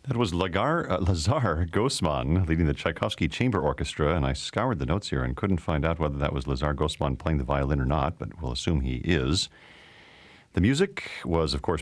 That was Lazar Gosman leading the Tchaikovsky Chamber Orchestra, and I scoured the notes here and couldn't find out whether that was Lazar Gosman playing the violin or not, but we'll assume he is. The music was, of course,